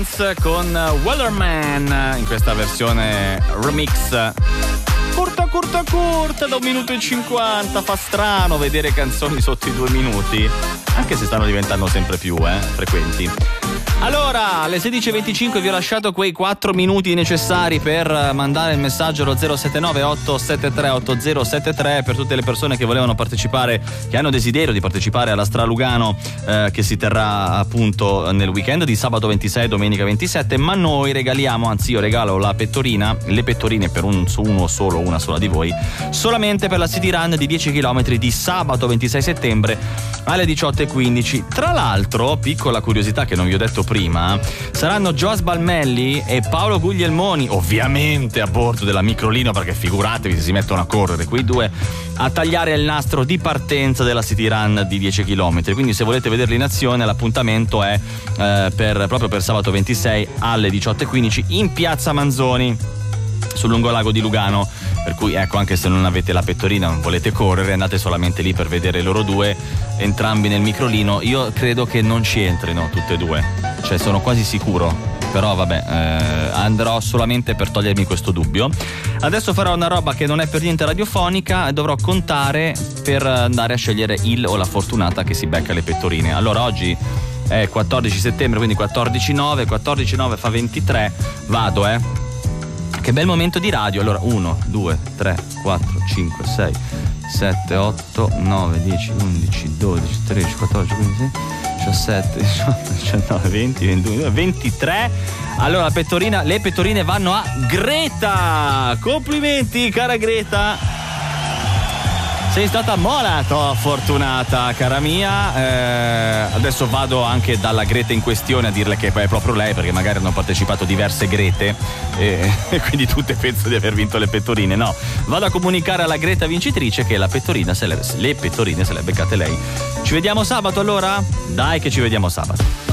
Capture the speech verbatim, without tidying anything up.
con Wellerman in questa versione remix curta curta curta da un minuto e cinquanta. Fa strano vedere canzoni sotto i due minuti, anche se stanno diventando sempre più eh, frequenti. Allora, alle sedici e venticinque vi ho lasciato quei quattro minuti necessari per mandare il messaggio allo zero sette nove otto sette tre otto zero sette tre per tutte le persone che volevano partecipare, che hanno desiderio di partecipare alla Stra Lugano eh, che si terrà appunto nel weekend di sabato ventisei e domenica ventisette. Ma noi regaliamo, anzi io regalo la pettorina, le pettorine per un, uno solo, una sola di voi, solamente per la City Run di dieci chilometri di sabato ventisei settembre alle diciotto e quindici. Tra l'altro, piccola curiosità che non vi ho detto prima, saranno Joas Balmelli e Paolo Guglielmoni, ovviamente a bordo della Microlino, perché figuratevi se si mettono a correre quei due, a tagliare il nastro di partenza della City Run di dieci chilometri. Quindi se volete vederli in azione, l'appuntamento è eh, per, proprio per sabato ventisei alle diciotto e quindici in piazza Manzoni sul lungolago di Lugano. Per cui ecco, anche se non avete la pettorina, non volete correre, andate solamente lì per vedere loro due entrambi nel Microlino. Io credo che non ci entrino tutte e due, cioè sono quasi sicuro, però vabbè, eh, andrò solamente per togliermi questo dubbio. Adesso farò una roba che non è per niente radiofonica e dovrò contare per andare a scegliere il o la fortunata che si becca le pettorine. Allora, oggi è quattordici settembre, quindi quattordici nove, quattordici nove fa ventitré, vado eh che bel momento di radio. Allora uno, due, tre, quattro, cinque, sei, sette, otto, nove, dieci, undici, dodici, tredici, quattordici, quindici, diciassette, diciotto, diciannove, venti, ventuno, ventitré. Allora la pettorina, le pettorine vanno a Greta. Complimenti cara Greta, sei stata molto fortunata cara mia. Eh, adesso vado anche dalla Greta in questione a dirle che è proprio lei, perché magari hanno partecipato diverse Grete e, e quindi tutte pensano di aver vinto le pettorine. No, vado a comunicare alla Greta vincitrice che la pettorina se le, le pettorine se le ha beccate lei. Ci vediamo sabato allora? Dai che ci vediamo sabato.